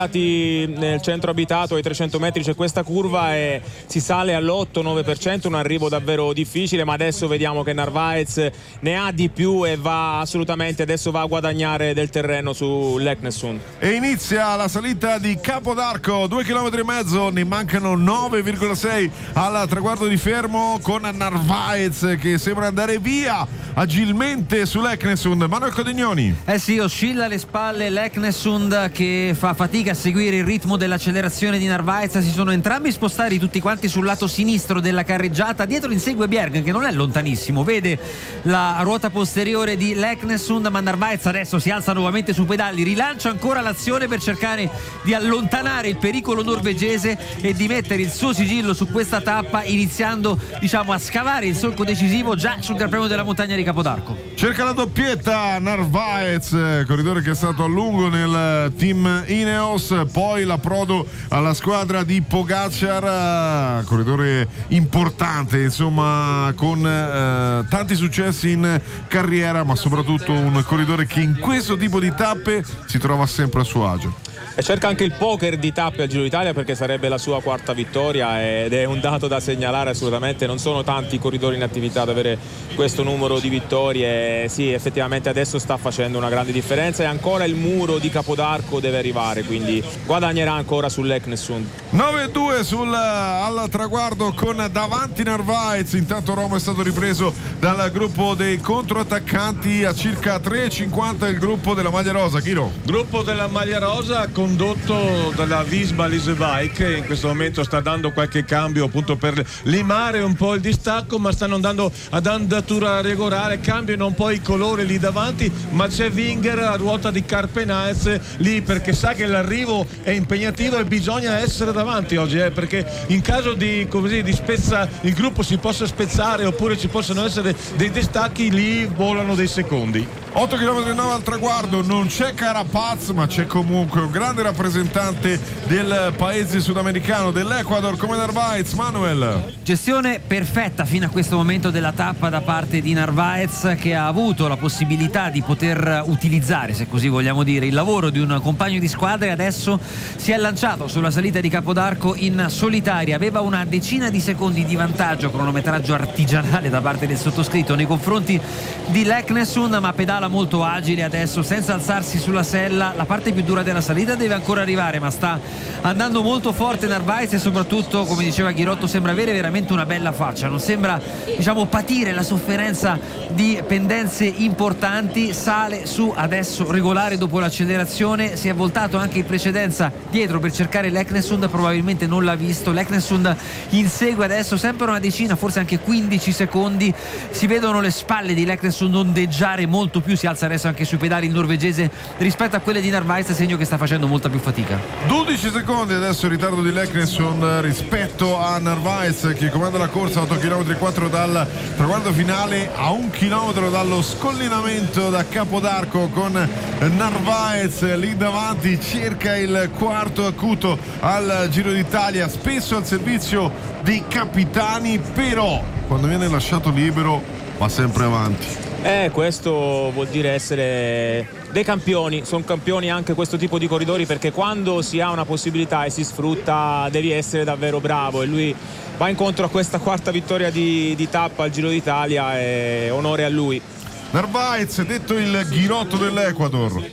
nel centro abitato ai 300 metri c'è questa curva e si sale all'8-9%, un arrivo davvero difficile, ma adesso vediamo che Narvaez ne ha di più e adesso va a guadagnare del terreno su Leknessund. E inizia la salita di Capodarco, 2,5 km, ne mancano 9,6 al traguardo di fermo, con Narvaez che sembra andare via agilmente su Leknessund. Manuel Codignoni. Sì, oscilla alle spalle Leknessund che fa fatica a seguire il ritmo dell'accelerazione di Narvaez. Si sono entrambi spostati tutti quanti sul lato sinistro della carreggiata. Dietro insegue Bjerg che non è lontanissimo, vede la ruota posteriore di Leknessund, ma Narvaez adesso si alza nuovamente sui pedali, rilancia ancora l'azione per cercare di allontanare il pericolo norvegese e di mettere il suo sigillo su questa tappa, iniziando a scavare il solco decisivo già sul Gran Premio della Montagna di Capodarco. Cerca la doppietta Narvaez, corridore che è stato a lungo nel team Ineos, poi l'approdo alla squadra di Pogacar, corridore importante insomma, con tanti successi in carriera, ma soprattutto un corridore che in questo tipo di tappe si trova sempre a suo agio. E cerca anche il poker di tappe al Giro d'Italia, perché sarebbe la sua quarta vittoria ed è un dato da segnalare assolutamente. Non sono tanti i corridori in attività ad avere questo numero di vittorie. Sì, effettivamente adesso sta facendo una grande differenza e ancora il muro di Capodarco deve arrivare, quindi guadagnerà ancora sull'Eknessund. 9-2 al traguardo con davanti Narvaez. Intanto Roma è stato ripreso dal gruppo dei controattaccanti a circa 3,50 il gruppo della maglia rosa. Chiro. Gruppo della maglia rosa condotto dalla Visma Leasebike, che in questo momento sta dando qualche cambio appunto per limare un po' il distacco, ma stanno andando ad andatura regolare, cambiano un po' i colori lì davanti, ma c'è Winger a ruota di Carpenaez lì perché sa che l'arrivo è impegnativo e bisogna essere davanti oggi, perché in caso di il gruppo si possa spezzare oppure ci possono essere dei distacchi, lì volano dei secondi. 8 km al traguardo, non c'è Carapaz, ma c'è comunque un grande rappresentante del paese sudamericano, dell'Ecuador, come Narvaez. Manuel. Gestione perfetta fino a questo momento della tappa da parte di Narvaez, che ha avuto la possibilità di poter utilizzare, se così vogliamo dire, il lavoro di un compagno di squadra e adesso si è lanciato sulla salita di Capodarco in solitaria. Aveva una decina di secondi di vantaggio, cronometraggio artigianale da parte del sottoscritto nei confronti di Leknessund, ma pedala molto agile adesso senza alzarsi sulla sella. La parte più dura della salita deve ancora arrivare, ma sta andando molto forte Narvaez e soprattutto, come diceva Ghirotto, sembra avere veramente una bella faccia, non sembra patire la sofferenza di pendenze importanti. Sale su adesso regolare dopo l'accelerazione, si è voltato anche in precedenza dietro per cercare Leknessund, probabilmente non l'ha visto. Leknessund insegue adesso sempre una decina, forse anche 15 secondi, si vedono le spalle di Leknessund ondeggiare molto più, si alza adesso anche sui pedali il norvegese rispetto a quelle di Narvaez, segno che sta facendo molta più fatica. 12 secondi adesso il ritardo di Leknessund rispetto a Narvaez, che comanda la corsa, 8 km 4 dal traguardo finale, a 1 chilometro dallo scollinamento da Capodarco, con Narvaez lì davanti, cerca il quarto acuto al Giro d'Italia, spesso al servizio dei capitani, però quando viene lasciato libero va sempre avanti. Questo vuol dire essere dei campioni, sono campioni anche questo tipo di corridori, perché quando si ha una possibilità e si sfrutta devi essere davvero bravo, e lui va incontro a questa quarta vittoria di tappa al Giro d'Italia e onore a lui. Narvaez, detto il Ghirotto dell'Ecuador.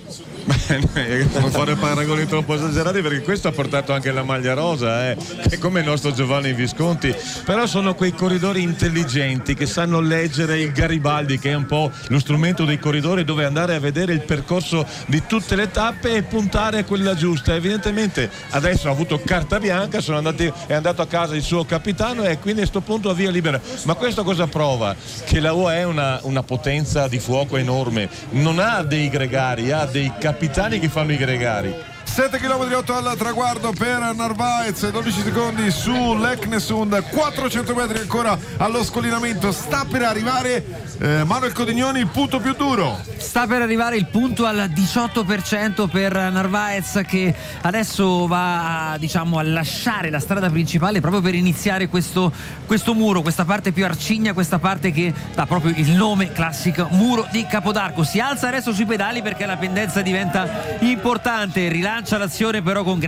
Non fare paragoni troppo esagerati, perché questo ha portato anche la maglia rosa, che è come il nostro Giovanni Visconti, però sono quei corridori intelligenti che sanno leggere il Garibaldi, che è un po' lo strumento dei corridori, dove andare a vedere il percorso di tutte le tappe e puntare a quella giusta. Evidentemente adesso ha avuto carta bianca, è andato a casa il suo capitano e quindi a questo punto via libera. Ma questo cosa prova? Che la UAE è una potenza di fuoco enorme, non ha dei gregari, ha dei capitani che fanno i gregari. 7 km 8 al traguardo per Narvaez, 12 secondi su Leknessund, 400 metri ancora allo scollinamento. Sta per arrivare Manuel Codignoni, il punto più duro. Sta per arrivare il punto al 18% per Narvaez, che adesso va a lasciare la strada principale proprio per iniziare questo muro, questa parte più arcigna, questa parte che dà proprio il nome classico muro di Capodarco. Si alza adesso sui pedali perché la pendenza diventa importante, rilancia rilancia l'azione però con